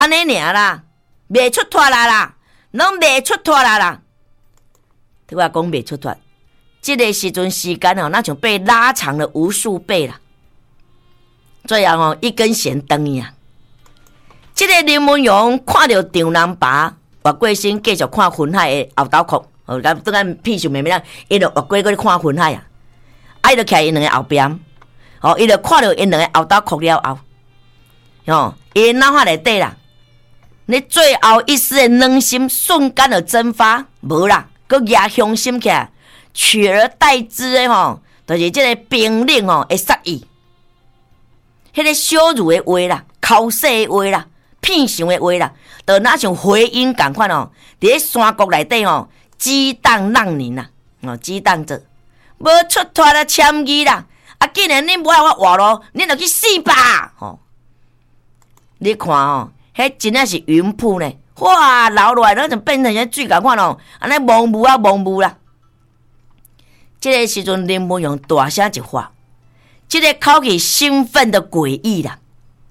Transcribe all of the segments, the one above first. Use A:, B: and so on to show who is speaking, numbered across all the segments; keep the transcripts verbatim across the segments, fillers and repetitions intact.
A: 安尼尔啦，袂出脱啦啦，拢袂出脱啦啦。对我讲袂出脱，这个时阵时间哦，那就被拉长了无数倍啦。最后哦，一根弦断去啊。这个林文勇看到张人爸活过身，继续看云海的后斗壳，哦，咁等下屁想妹妹啦，伊就活过去看云海啊，啊，伊就徛因两个后边，哦，伊就看到因两个后斗壳了后，哦，伊脑海内底啦，你最后一丝的冷心瞬间就蒸发，无啦，佮压雄心起来，取而代之的吼，就是这个冰冷吼会杀意，迄个羞辱的话啦，口舌的话啦。片想的话啦，就那像回音共款哦，伫咧山谷内底吼，激荡浪人啦，哦，激荡着，无出脱啦，签字啦，啊，既然恁无爱我活咯，恁就去死吧，吼、哦！你看哦，迄真正是云瀑呢，哇，流落来那就变成像水共款哦，安尼蒙雾啊蒙雾啦。这个时阵林文勇大声一发，这个口气兴奋的诡异啦。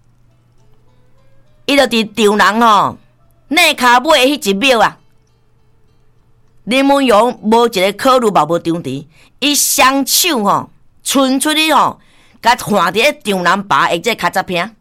A: 伊就伫张人吼，内骹尾迄一秒啊，林文勇无一个考虑嘛无张持，伊双手吼，伸出去吼，甲换伫咧张人爸的这脚趾片，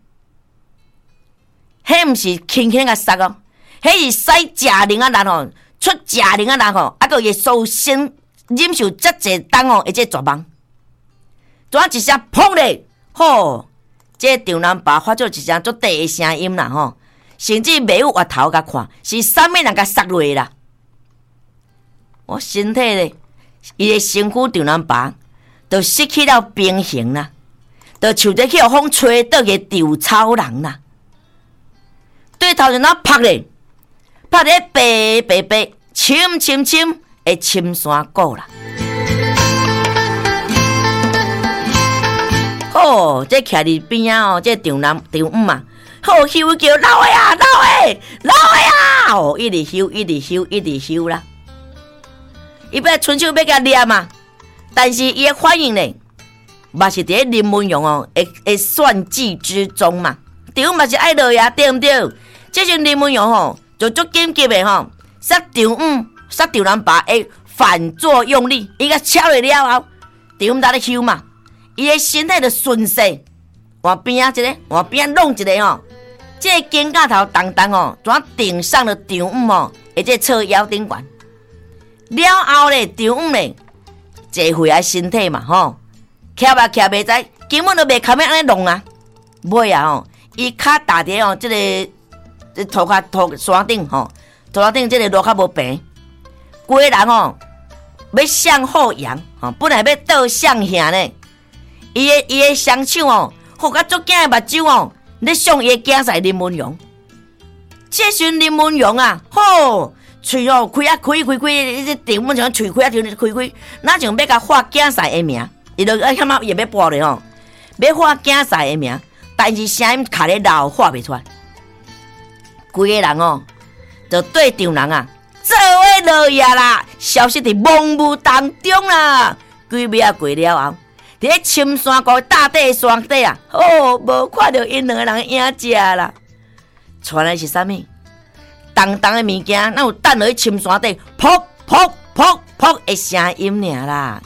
A: 迄毋是轻轻甲杀哦，迄是使食灵啊人吼，出食灵啊人吼，啊个会受身忍受遮济当哦，而这绝望，怎一声砰咧，吼！这张人爸发出一声足低的声音啦，吼，甚至袂有回头甲看，是啥物人甲杀落啦？我身体咧，伊的身躯张人爸，就失去了平衡啦，就像在去风吹倒的稻草人啦。对头前那拍咧，拍咧白白白、深深深的深山谷啦。哦，这徛伫边啊！哦，这张男张五嘛，好休叫老的啊，老的，老的啊！哦，一直休，一直休，一直休啦。伊要伸手要甲捏嘛，但是伊的反应呢，嘛是伫咧林文勇哦，会会算计之中嘛。张五嘛是爱落呀，对毋对？这阵林文勇吼，就足紧急的吼，杀张五，杀张男爸的反作用力，伊甲敲落了后，张五在咧休嘛。伊的身体就顺势，往边啊一个，往边啊弄一个吼，这个肩胛头重重哦，怎顶上了张五哦，而且侧腰顶管。了后咧，张五咧，坐回来身体嘛吼，徛吧徛袂知，根本就袂堪要安尼弄啊。尾啊吼，伊脚踏伫哦，这个这涂骹涂山顶吼，涂山顶这个路较无平，规人哦要向后仰吼，本来要倒向下呢。伊的伊的双手哦，好甲足惊的目睭哦，咧向伊的囝婿林文勇。这时林文勇啊，吼，喙哦开啊开开开，这张文像喙开啊开开，哪像要甲发囝婿的名，伊就啊看嘛也要播咧吼，要发囝婿的名，但是声音卡咧老发袂出来。规个人哦，就对张人啊，做伙落野啦，消失伫蒙雾当中啦。几秒啊过了后。伫咧深山谷大地山底啊，哦，无看到因两个人的影子啦。传来是啥物？重重的物件，哪有等落去深山底，噗噗噗噗的声音尔啦。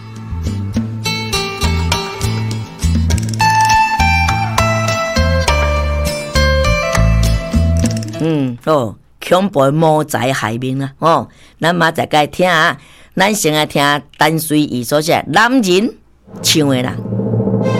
A: 嗯，哦，恐怖的魔仔海面啊，哦，咱嘛再该听啊，咱先来听单随伊所写男人唱的啦。